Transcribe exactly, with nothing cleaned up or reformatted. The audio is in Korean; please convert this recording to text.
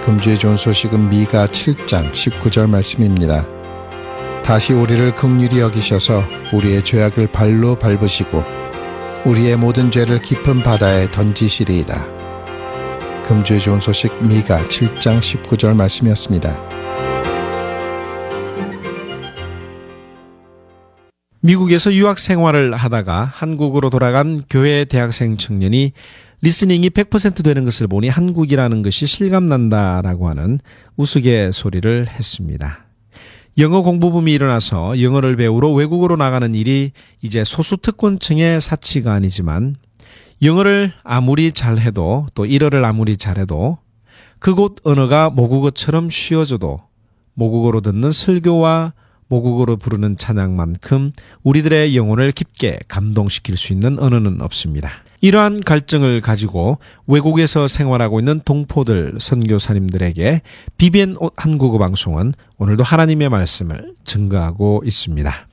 금주의 좋은 소식은 미가 칠 장 십구 절 말씀입니다. 다시 우리를 긍휼히 여기셔서 우리의 죄악을 발로 밟으시고 우리의 모든 죄를 깊은 바다에 던지시리이다. 금주의 좋은 소식 미가 칠 장 십구 절 말씀이었습니다. 미국에서 유학 생활을 하다가 한국으로 돌아간 교회 대학생 청년이 리스닝이 백 퍼센트 되는 것을 보니 한국이라는 것이 실감난다라고 하는 우스갯소리를 했습니다. 영어 공부붐이 일어나서 영어를 배우러 외국으로 나가는 일이 이제 소수특권층의 사치가 아니지만 영어를 아무리 잘해도 또 일어를 아무리 잘해도 그곳 언어가 모국어처럼 쉬워져도 모국어로 듣는 설교와 모국어로 부르는 찬양만큼 우리들의 영혼을 깊게 감동시킬 수 있는 언어는 없습니다. 이러한 갈증을 가지고 외국에서 생활하고 있는 동포들 선교사님들에게 비비엔 한국어 방송은 오늘도 하나님의 말씀을 증거하고 있습니다.